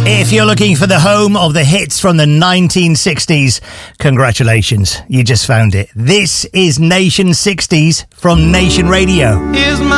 If you're looking for the home of the hits from the 1960s, congratulations, you just found it. This is Nation 60s from Nation Radio.